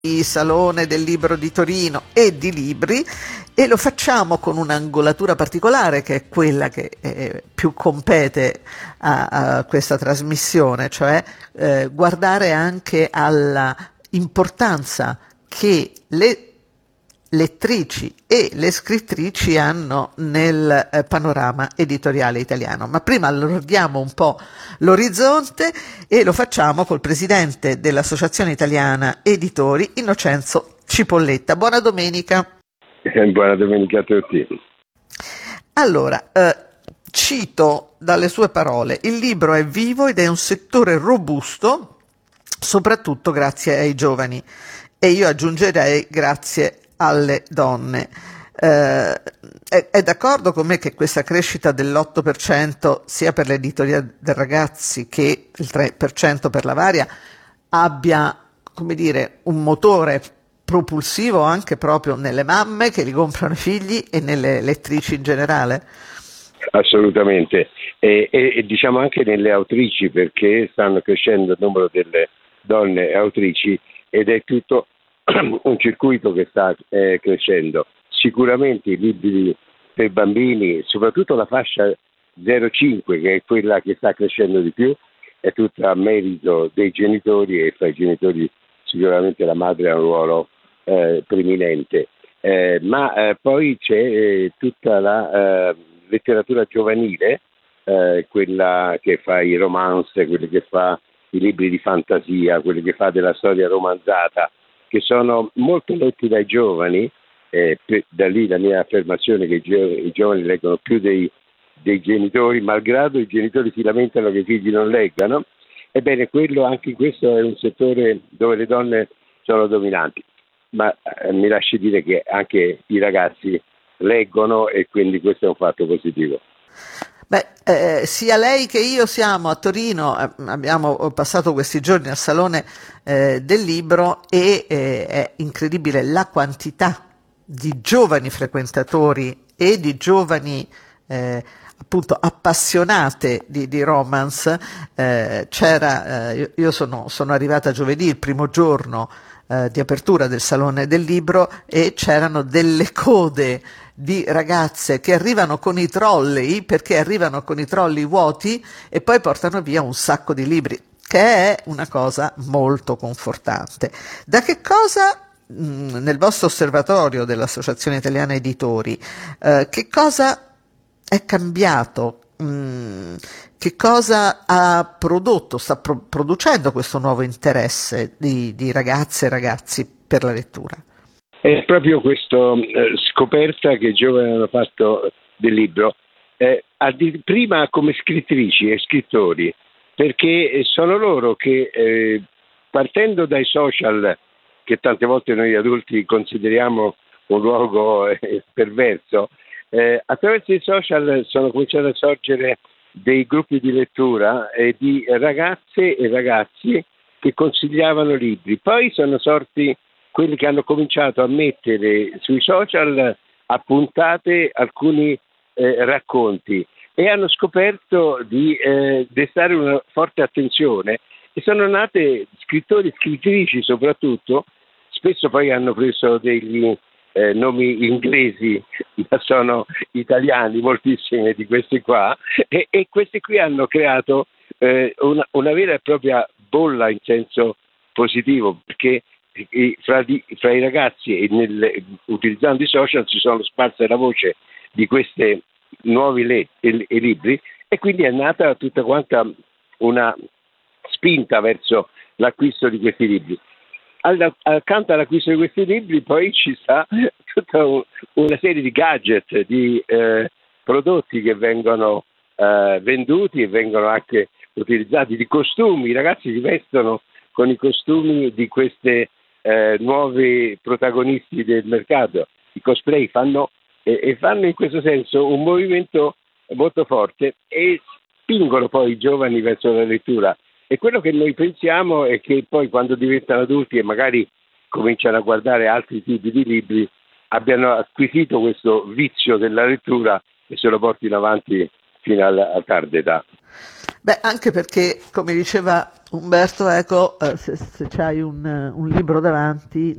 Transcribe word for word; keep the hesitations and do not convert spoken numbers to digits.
Salone del Libro di Torino e di libri, e lo facciamo con un'angolatura particolare che è quella che eh, più compete a, a questa trasmissione, cioè eh, guardare anche alla importanza che le lettrici e le scrittrici hanno nel eh, panorama editoriale italiano. Ma prima allarghiamo un po' l'orizzonte e lo facciamo col presidente dell'Associazione Italiana Editori, Innocenzo Cipolletta. Buona domenica. Buona domenica a tutti. Allora, eh, cito dalle sue parole: il libro è vivo ed è un settore robusto, soprattutto grazie ai giovani, e io aggiungerei grazie alle donne. Eh, è, è d'accordo con me che questa crescita dell'otto per cento sia per l'editoria dei ragazzi che il tre per cento per la Varia abbia, come dire, un motore propulsivo anche proprio nelle mamme che li comprano i figli e nelle lettrici in generale? Assolutamente, e, e, e diciamo anche nelle autrici, perché stanno crescendo il numero delle donne autrici ed è tutto un circuito che sta eh, crescendo. Sicuramente i libri per bambini, soprattutto la fascia zero cinque, che è quella che sta crescendo di più, è tutta a merito dei genitori, e fra i genitori sicuramente la madre ha un ruolo eh, preminente, eh, ma eh, poi c'è eh, tutta la eh, letteratura giovanile, eh, quella che fa i romance, quelli che fa i libri di fantasia, quelli che fa della storia romanzata, che sono molto letti dai giovani, eh, per, da lì la mia affermazione che i, gio- i giovani leggono più dei, dei genitori, malgrado i genitori si lamentano che i figli non leggano. Ebbene, quello anche in questo è un settore dove le donne sono dominanti, ma eh, mi lasci dire che anche i ragazzi leggono, e quindi questo è un fatto positivo. Beh, eh, sia lei che io siamo a Torino, eh, abbiamo passato questi giorni al Salone eh, del Libro e eh, è incredibile la quantità di giovani frequentatori e di giovani eh, appunto appassionate di, di romance. Eh, c'era, eh, io, io sono, sono arrivata giovedì, il primo giorno eh, di apertura del Salone del Libro, e c'erano delle code di ragazze che arrivano con i trolley, perché arrivano con i trolley vuoti e poi portano via un sacco di libri, che è una cosa molto confortante. Da che cosa, mh, nel vostro osservatorio dell'Associazione Italiana Editori, eh, che cosa è cambiato? Mh, che cosa ha prodotto, sta pro- producendo questo nuovo interesse di, di ragazze e ragazzi per la lettura? È proprio questa eh, scoperta che i giovani hanno fatto del libro, eh, addi- prima come scrittrici e scrittori, perché sono loro che eh, partendo dai social, che tante volte noi adulti consideriamo un luogo eh, perverso, eh, attraverso i social sono cominciati a sorgere dei gruppi di lettura eh, di ragazze e ragazzi che consigliavano libri. Poi sono sorti quelli che hanno cominciato a mettere sui social a puntate alcuni eh, racconti, e hanno scoperto di eh, destare una forte attenzione, e sono nate scrittori e scrittrici soprattutto, spesso poi hanno preso degli eh, nomi inglesi, ma sono italiani moltissimi di questi qua, e, e questi qui hanno creato eh, una, una vera e propria bolla in senso positivo, perché Fra, di, fra i ragazzi e nel, utilizzando i social si sono sparse la voce di questi nuovi le, e, e libri, e quindi è nata tutta quanta una spinta verso l'acquisto di questi libri. All, accanto all'acquisto di questi libri poi ci sta tutta un, una serie di gadget, di eh, prodotti che vengono eh, venduti e vengono anche utilizzati, di costumi. I ragazzi si vestono con i costumi di queste Eh, nuovi protagonisti del mercato. I cosplay fanno eh, e fanno in questo senso un movimento molto forte, e spingono poi i giovani verso la lettura. E quello che noi pensiamo è che poi, quando diventano adulti e magari cominciano a guardare altri tipi di libri, abbiano acquisito questo vizio della lettura e se lo portino avanti fino alla, alla tarda età. Beh, anche perché, come diceva Umberto Eco, eh, se, se c'hai un, un libro davanti